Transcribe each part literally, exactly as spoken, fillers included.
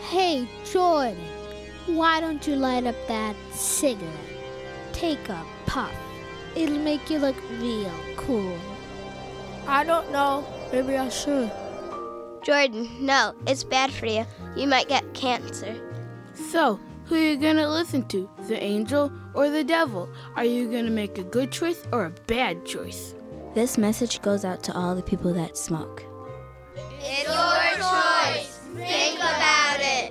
Hey, Jordan, why don't you light up that cigarette? Take a puff. It'll make you look real cool. I don't know. Maybe I should. Jordan, no, it's bad for you. You might get cancer. So, who are you gonna listen to? The angel or the devil? Are you gonna make a good choice or a bad choice? This message goes out to all the people that smoke. It's your choice. Think about it.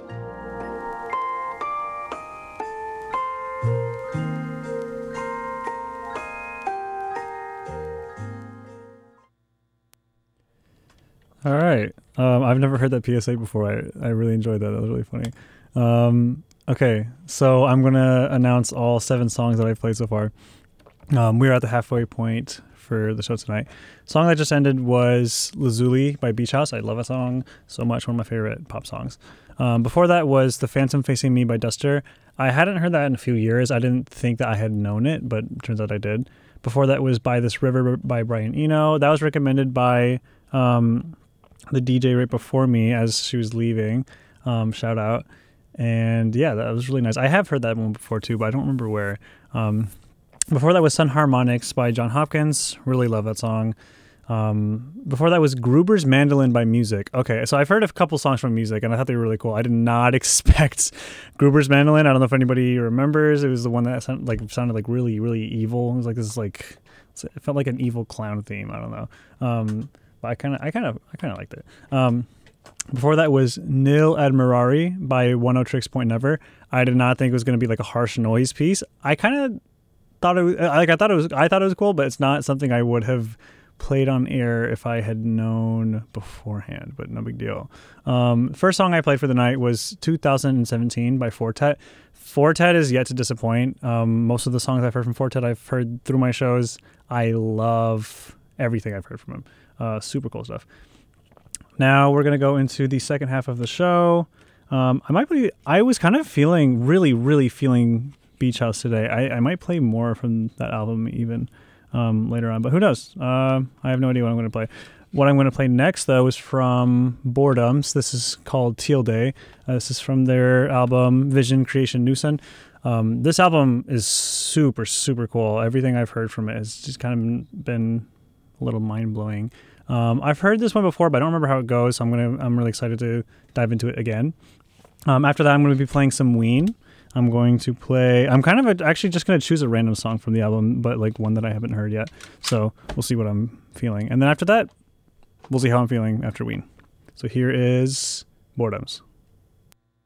All right. Um, I've never heard that P S A before. I, I really enjoyed that. That was really funny. Um, okay, so I'm going to announce all seven songs that I've played so far. Um, we're at the halfway point for the show tonight. Song that just ended was Lazuli by Beach House. I love that song so much. One of my favorite pop songs. Um, before that was The Phantom Facing Me by Duster. I hadn't heard that in a few years. I didn't think that I had known it, but it turns out I did. Before that was By This River by Brian Eno. That was recommended by um, the D J right before me as she was leaving. Um, shout out. And yeah, that was really nice. I have heard that one before too, but I don't remember where. Um, before that was Sun Harmonics by John Hopkins. Really love that song. Um, before that was Gruber's Mandolin by Music. Okay, so I've heard a couple songs from Music, and I thought they were really cool. I did not expect Gruber's Mandolin. I don't know if anybody remembers. It was the one that sounded like sounded like really, really evil. It was like this, like it felt like an evil clown theme. I don't know, um, but I kind of, I kind of, I kind of liked it. Um, before that was Nil Admirari by One O Tricks Point Never. I did not think it was going to be like a harsh noise piece. I kind of thought it was like I thought it was I thought it was cool, but it's not something I would have played on air if I had known beforehand, but no big deal. Um, first song I played for the night was two thousand seventeen by Fortet. Fortet is yet to disappoint. Um, most of the songs I've heard from Fortet I've heard through my shows. I love everything I've heard from him. Uh, super cool stuff. Now we're going to go into the second half of the show. Um, I might be, I was kind of feeling, really, really feeling Beach House today. I, I might play more from that album even um, later on, but who knows? Uh, I have no idea what I'm going to play. What I'm going to play next, though, is from Boredoms. This is called Teal Day. Uh, this is from their album Vision Creation Nusen. Um, this album is super, super cool. Everything I've heard from it has just kind of been a little mind-blowing. Um, I've heard this one before, but I don't remember how it goes, so I'm gonna I'm really excited to dive into it again. Um, after that, I'm going to be playing some Ween. I'm going to play. I'm kind of a, actually just going to choose a random song from the album, but like one that I haven't heard yet. So we'll see what I'm feeling, and then after that, we'll see how I'm feeling after Ween. So here is Boredoms.